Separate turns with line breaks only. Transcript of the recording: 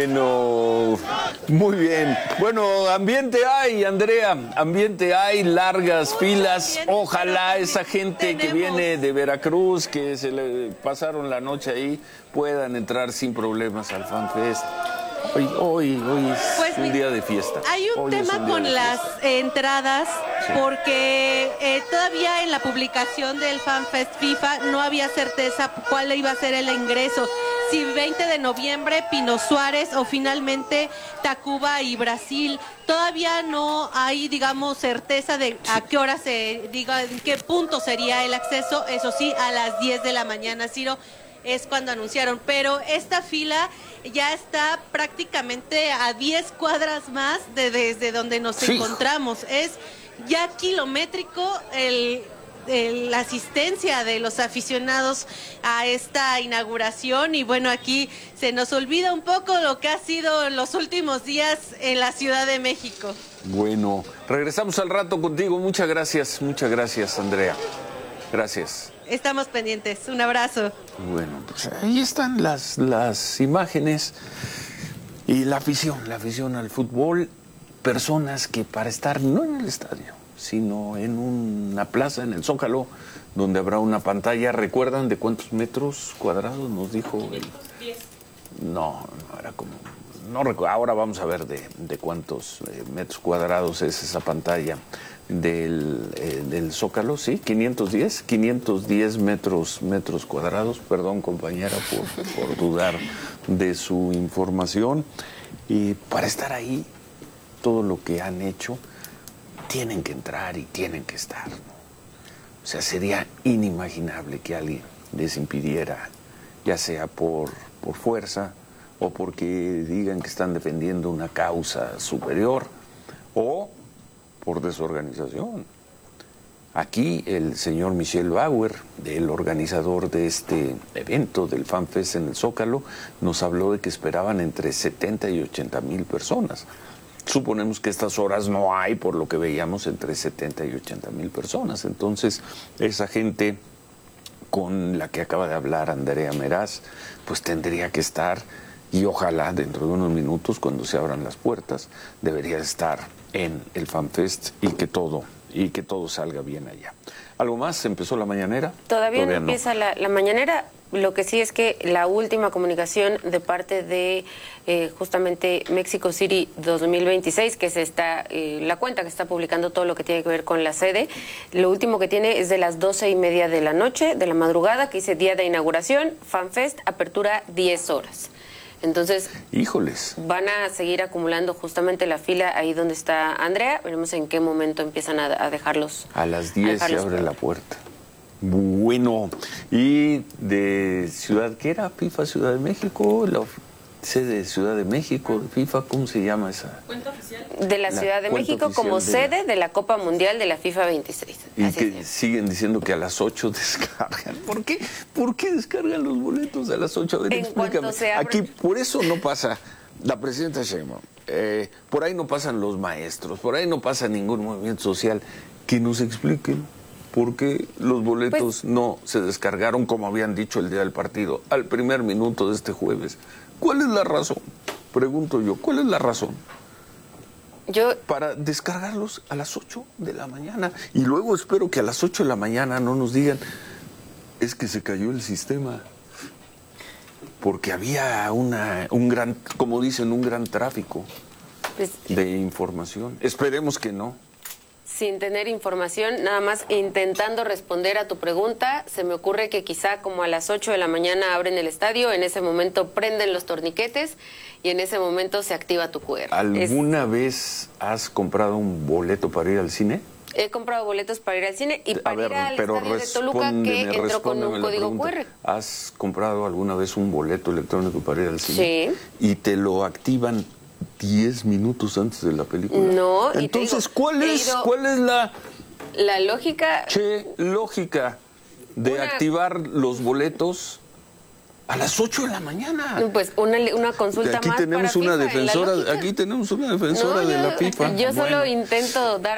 Bueno, muy bien. Bueno, ambiente hay, Andrea, ambiente hay, largas filas. Ojalá esa gente que viene de Veracruz, que se le pasaron la noche ahí, puedan entrar sin problemas al FanFest. Hoy es un día de fiesta.
Hay un tema con las entradas, porque todavía en la publicación del FanFest FIFA no había certeza cuál iba a ser el ingreso. Si 20 de noviembre, Pino Suárez, o finalmente Tacuba y Brasil. Todavía no hay, digamos, certeza de a qué hora en qué punto sería el acceso. Eso sí, a las 10 de la mañana, Ciro, es cuando anunciaron. Pero esta fila ya está prácticamente a 10 cuadras más desde donde nos encontramos. Es ya kilométrico la asistencia de los aficionados a esta inauguración, y bueno, aquí se nos olvida un poco lo que ha sido los últimos días en la Ciudad de México.
Bueno, regresamos al rato contigo. Muchas gracias, Andrea. Gracias.
Estamos pendientes. Un abrazo.
Bueno, pues ahí están las imágenes y la afición al fútbol. Personas que para estar no en el estadio, sino en una plaza, en el Zócalo, donde habrá una pantalla. ¿Recuerdan de cuántos metros cuadrados nos dijo?
510.
No era como... No recuerdo. Ahora vamos a ver de cuántos metros cuadrados es esa pantalla del Zócalo. Sí, 510 metros cuadrados. Perdón, compañera, por dudar de su información. Y para estar ahí, todo lo que han hecho, tienen que entrar y tienen que estar, ¿no? O sea, sería inimaginable que alguien les impidiera, ya sea por fuerza o porque digan que están defendiendo una causa superior o por desorganización. Aquí el señor Michel Bauer, el organizador de este evento del FanFest en el Zócalo, nos habló de que esperaban entre 70 y 80 mil personas. Suponemos que a estas horas no hay, por lo que veíamos, entre 70 y 80 mil personas. Entonces, esa gente con la que acaba de hablar Andrea Meraz, pues tendría que estar, y ojalá dentro de unos minutos, cuando se abran las puertas, debería estar en el FanFest y que todo salga bien allá. ¿Algo más? ¿Empezó la mañanera?
Todavía no empieza la mañanera. Lo que sí es que la última comunicación de parte de justamente Mexico City 2026, que es la cuenta que está publicando todo lo que tiene que ver con la sede, lo último que tiene es de las 12:30 de la noche, de la madrugada, que dice día de inauguración, FanFest, apertura 10 horas. Entonces,
híjoles,
van a seguir acumulando justamente la fila ahí donde está Andrea. Veremos en qué momento empiezan a dejarlos.
A las 10 se abre la puerta. Bueno, y de ciudad, ¿qué era? FIFA Ciudad de México, la sede de Ciudad de México, FIFA, ¿cómo se llama esa?
¿Cuenta oficial?
De la Ciudad de México como sede de la Copa Mundial de la FIFA 26.
Y que siguen diciendo que a las 8 descargan. ¿Por qué? ¿Por qué descargan los boletos a las 8? A ver, explícame. Aquí, por eso no pasa la presidenta Sheinbaum, por ahí no pasan los maestros, por ahí no pasa ningún movimiento social. Que nos expliquen por qué los boletos no se descargaron como habían dicho el día del partido, al primer minuto de este jueves. ¿Cuál es la razón? Pregunto yo, ¿cuál es la razón? Para descargarlos a las 8 de la mañana. Y luego espero que a las 8 de la mañana no nos digan, es que se cayó el sistema. Porque había un gran, como dicen, un gran tráfico de información. Esperemos que no.
Sin tener información, nada más intentando responder a tu pregunta, se me ocurre que quizá como a las 8 de la mañana abren el estadio, en ese momento prenden los torniquetes y en ese momento se activa tu QR.
¿Alguna vez has comprado un boleto para ir al cine?
He comprado boletos para ir al cine y para ir al estadio de Toluca, que entró con un código QR.
¿Has comprado alguna vez un boleto electrónico para ir al cine?
Sí.
¿Y te lo activan 10 minutos antes de la película?
No.
Entonces, ¿cuál es la
lógica?
Lógica de activar los boletos a las 8 de la mañana.
Pues una consulta
aquí
más
tenemos
para
una
FIFA,
defensora, aquí tenemos una defensora de la FIFA.
Yo solo intento dar